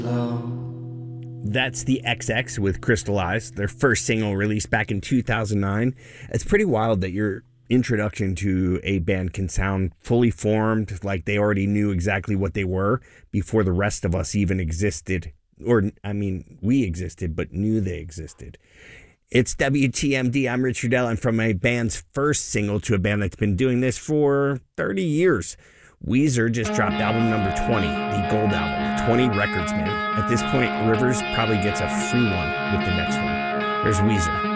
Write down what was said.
That's the XX with Crystal Eyes, their first single released back in 2009. It's pretty wild that your introduction to a band can sound fully formed, like they already knew exactly what they were before the rest of us even existed. Or, I mean, we existed, but knew they existed. It's WTMD. I'm Rich Rudell, and from a band's first single to a band that's been doing this for 30 years. Weezer just dropped album number 20, the gold album, 20 records, man. At this point, Rivers probably gets a free one with the next one. Here's Weezer.